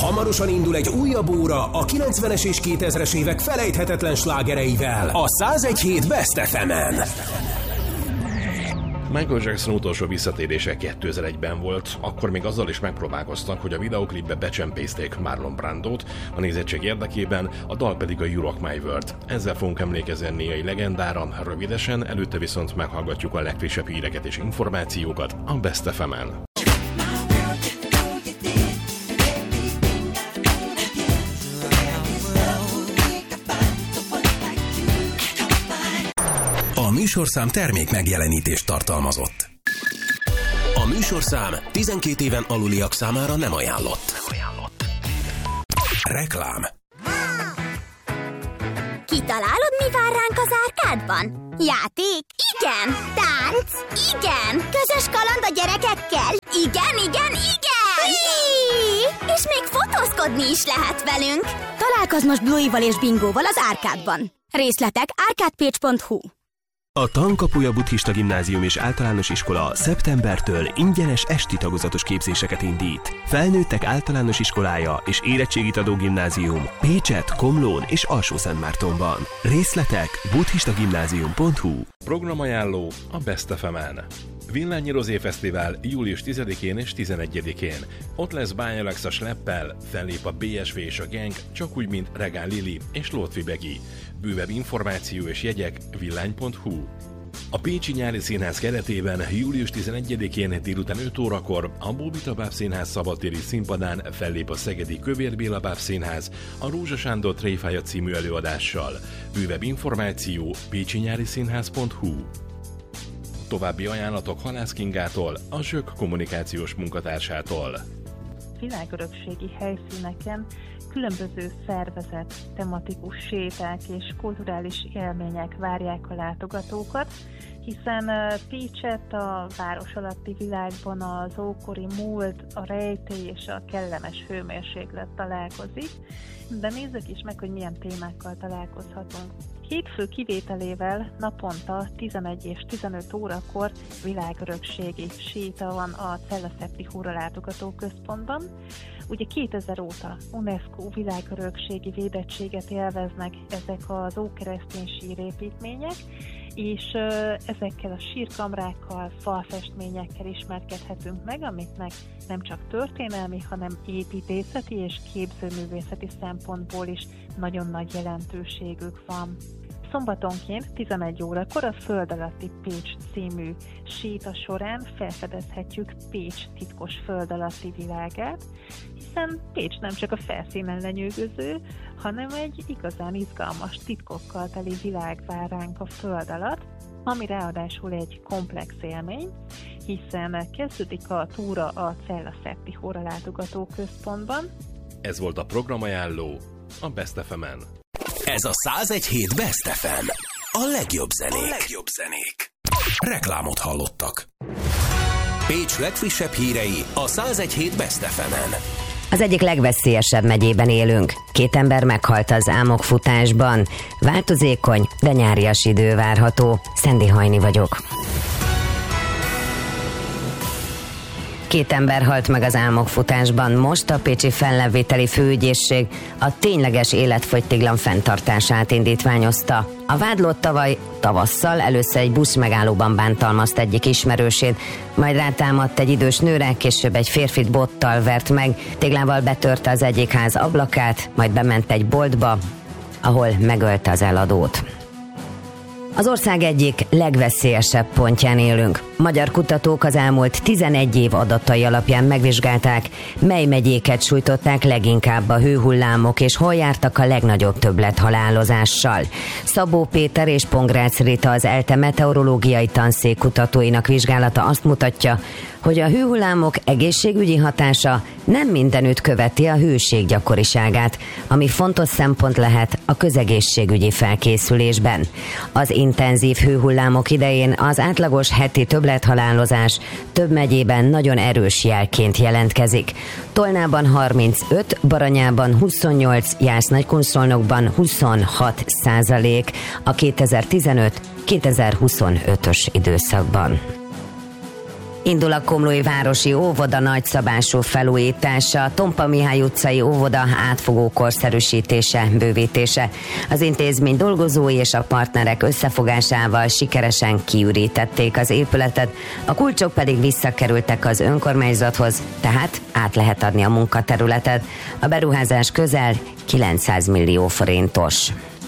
Hamarosan indul egy újabb óra a 90-es és 2000-es évek felejthetetlen slágereivel a 101.7 Best FM-en. Michael Jackson utolsó visszatérése 2001-ben volt, akkor még azzal is megpróbálkoztak, hogy a videoklipbe becsempészték Marlon Brandót, a nézettség érdekében, a dal pedig a You Rock My World. Ezzel fogunk emlékezni a néhai legendára, rövidesen, előtte viszont meghallgatjuk a legfrissebb híreket és információkat a Best FM-en. A műsorszám termék megjelenítést tartalmazott. A műsorszám 12 éven aluliak számára nem ajánlott. Reklám. Kitalálod, mi vár ránk az árkádban? Játék? Igen. Tánc? Igen. Közös kaland a gyerekekkel? Igen. És még fotózkodni is lehet velünk. Találkozz most Bluey-val és Bingóval az árkádban. Részletek arcadepage.hu. A Tankapuja Buddhista Gimnázium és Általános Iskola szeptembertől ingyenes esti tagozatos képzéseket indít. Felnőttek általános iskolája és érettségit adó gimnázium Pécset, Komlón és Alsó-Szentmártonban. Részletek buddhistagimnázium.hu. Programajánló a Best FM-en. Villányi Rozé Fesztivál július 10-én és 11-én. Ott lesz Bány Alexa Schleppel, fellép a BSV és a Gang, csak úgy, mint Regál Lili és Lótvi Begi. Bővebb információ és jegyek villány.hu. A Pécsi Nyári Színház keretében július 11-én délután 5 órakor a Bóbita Báb Színház szabadtéri színpadán fellép a szegedi Kövér Béla Báb Színház a Rózsa Sándor Tréfája című előadással. Bővebb információ pécsinyáriszínház.hu. További ajánlatok Halász Kingától, a Zsök kommunikációs munkatársától. Világörökségi helyszíneken különböző szervezett, tematikus séták és kulturális élmények várják a látogatókat, hiszen Pécset a város alatti világban az ókori múlt, a rejtély és a kellemes hőmérséklet találkozik, de nézzük is meg, hogy milyen témákkal találkozhatunk. Hétfő kivételével naponta 11 és 15 órakor világörökségi séta van a Cella-Szepti Húra látogatóközpontban. Ugye 2000 óta UNESCO világörökségi védettséget élveznek ezek az ókeresztény sírépítmények, és ezekkel a sírkamrákkal, falfestményekkel ismerkedhetünk meg, amiknek nem csak történelmi, hanem építészeti és képzőművészeti szempontból is nagyon nagy jelentőségük van. Szombatonként 11 órakor a Föld alatti Pécs című séta során felfedezhetjük Pécs titkos föld alatti világát, hiszen Pécs nem csak a felszínen lenyűgöző, hanem egy igazán izgalmas titkokkal teli világ vár ránk a föld alatt, ami ráadásul egy komplex élmény, hiszen kezdődik a túra a Cella-Szepti Húra látogatóközpontban. Ez volt a programajánló a Best FM-en. Ez a 101.7 Best FM. A legjobb zenék. Reklámot hallottak. Pécs legfrissebb hírei a 101.7 Best FM-en. Az egyik legveszélyesebb megyében élünk. 2 ember meghalt az álmokfutásban. Változékony, de nyárias idő várható. Szendi Hajni vagyok. 2 ember halt meg az álmokfutásban. Most a pécsi fellevételi főügyészség a tényleges életfogytiglan fenntartását indítványozta. A vádlott tavaly tavasszal először egy buszmegállóban bántalmazta egyik ismerősét, majd rátámadt egy idős nőre, később egy férfit bottal vert meg, téglával betörte az egyik ház ablakát, majd bement egy boltba, ahol megölte az eladót. Az ország egyik legveszélyesebb pontján élünk. Magyar kutatók az elmúlt 11 év adatai alapján megvizsgálták, mely megyéket sújtották leginkább a hőhullámok, és hol jártak a legnagyobb többlethalálozással. Szabó Péter és Pongrácz Rita, az ELTE meteorológiai tanszék kutatóinak vizsgálata azt mutatja, hogy a hőhullámok egészségügyi hatása nem mindenütt követi a hőség gyakoriságát, ami fontos szempont lehet a közegészségügyi felkészülésben. Az intenzív hőhullámok idején az átlagos heti többlethalálozás több megyében nagyon erős jelként jelentkezik. Tolnában 35, Baranyában 28, Jász-Nagykunszolnokban 26% a 2015-2025-ös időszakban. Indul a Komlói Városi Óvoda nagyszabású felújítása, Tompa Mihály utcai óvoda átfogó korszerűsítése, bővítése. Az intézmény dolgozói és a partnerek összefogásával sikeresen kiürítették az épületet, a kulcsok pedig visszakerültek az önkormányzathoz, tehát át lehet adni a munkaterületet. A beruházás közel 900 millió forintos.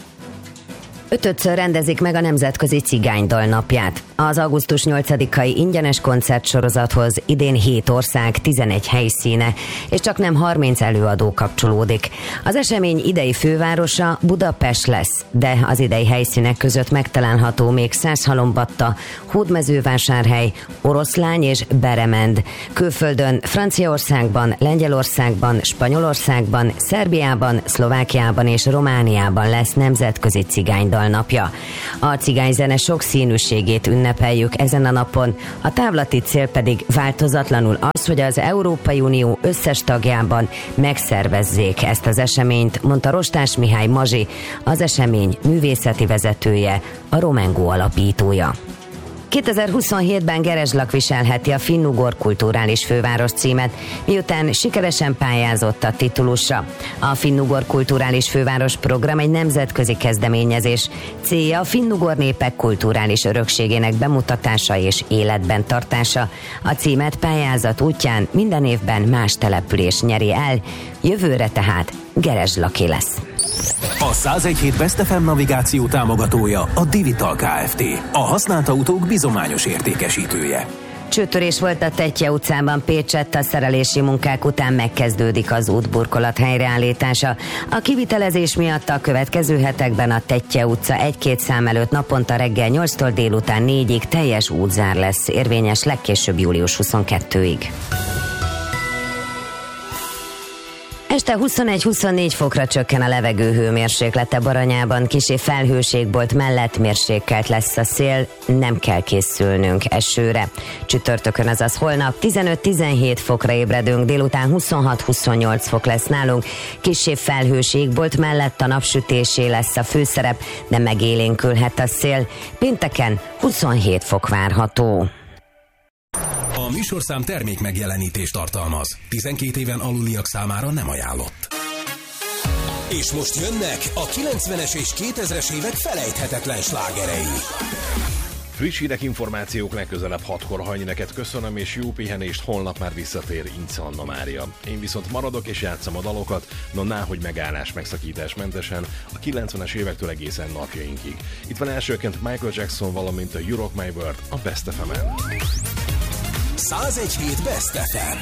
5-ször rendezik meg a Nemzetközi Cigánydal napját. Az augusztus 8-ai ingyenes koncertsorozathoz idén 7 ország, 11 helyszíne, és csak nem 30 előadó kapcsolódik. Az esemény idei fővárosa Budapest lesz, de az idei helyszínek között megtalálható még Százhalombatta, Hódmezővásárhely, Oroszlány és Beremend. Külföldön Franciaországban, Lengyelországban, Spanyolországban, Szerbiában, Szlovákiában és Romániában lesz Nemzetközi Cigánydal napja. A cigányzene sokszínűségét ünnepeljük ezen a napon, a távlati cél pedig változatlanul az, hogy az Európai Unió összes tagjában megszervezzék ezt az eseményt, mondta Rostás Mihály Mazsi, az esemény művészeti vezetője, a Romengo alapítója. 2027-ben Gerezslak viselheti a Finnugor kulturális főváros címet, miután sikeresen pályázott a titulusra. A Finnugor kulturális főváros program egy nemzetközi kezdeményezés. Célja a finnugor népek kulturális örökségének bemutatása és életben tartása. A címet pályázat útján minden évben más település nyeri el, jövőre tehát Gerezslaké lesz. A 101.7 Best FM navigáció támogatója a Divital Kft. A használt autók bizományos értékesítője. Csőtörés volt a Tettye utcában Pécsett, a szerelési munkák után megkezdődik az útburkolat helyreállítása. A kivitelezés miatt a következő hetekben a Tettye utca 1-2 szám előtt naponta reggel 8-tól délután 4-ig teljes útzár lesz, érvényes legkésőbb július 22-ig. Este 21-24 fokra csökken a levegő hőmérséklete Baranyában, kissé felhőségbolt mellett mérsékelt lesz a szél, nem kell készülnünk esőre. Csütörtökön, azaz holnap 15-17 fokra ébredünk, délután 26-28 fok lesz nálunk, kissé felhőségbolt mellett a napsütésé lesz a főszerep, de megélénkülhet a szél. Pénteken 27 fok várható. A műsorszám termék megjelenítést tartalmaz. 12 éven aluliak számára nem ajánlott. És most jönnek a 90-es és 2000-es évek felejthetetlen slágerei. Friss hírek, információk legközelebb 6-kor. Hagyj neked köszönöm, és jó pihenést, holnap már visszatér Ince Anna Mária. Én viszont maradok és játszom a dalokat, hogy megállás, megszakítás mentesen a 90-es évektől egészen napjainkig. Itt van elsőként Michael Jackson, valamint a You Rock My World a Best FM-en. 101.7 Best FM.